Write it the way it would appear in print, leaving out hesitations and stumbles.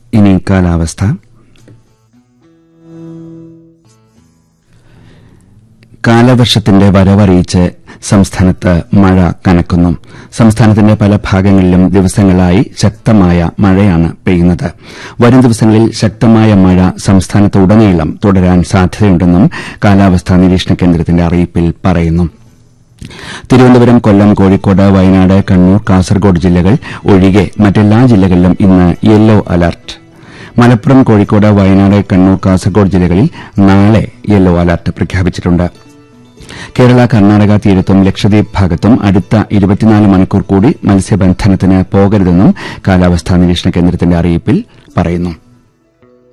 ഇനി കാലാവസ്ഥ. കാലവർഷത്തിന്റെ വരവറിയിച്ച് സംസ്ഥാനത്ത് മഴ കനക്കുന്നു. സംസ്ഥാനത്തിന്റെ പല ഭാഗങ്ങളിലും ദിവസങ്ങളായി ശക്തമായ മഴയാണ് പെയ്യുന്നത്. വരും ദിവസങ്ങളിൽ ശക്തമായ മഴ സംസ്ഥാനത്തുടനീളം തുടരാൻ സാധ്യതയുണ്ടെന്നും കാലാവസ്ഥാ നിരീക്ഷണ കേന്ദ്രത്തിന്റെ അറിയിപ്പിൽ പറയുന്നു. തിരുവനന്തപുരം, കൊല്ലം, കോഴിക്കോട്, വയനാട്, കണ്ണൂർ, കാസർഗോഡ് ജില്ലകൾ ഒഴികെ മറ്റെല്ലാ ജില്ലകളിലും ഇന്ന് യെല്ലോ അലർട്ട്. മലപ്പുറം, കോഴിക്കോട്, വയനാട്, കണ്ണൂർ, കാസർഗോഡ് ജില്ലകളിൽ നാളെ യെല്ലോ അലർട്ട് പ്രഖ്യാപിച്ചിട്ടുണ്ട്. കേരള, കർണാടക തീരത്തും ലക്ഷദ്വീപ് ഭാഗത്തും അടുത്ത 24 മണിക്കൂർ കൂടി മത്സ്യബന്ധനത്തിന് പോകരുതെന്നും കാലാവസ്ഥാ നിരീക്ഷണ കേന്ദ്രത്തിന്റെ അറിയിപ്പിൽ പറയുന്നു.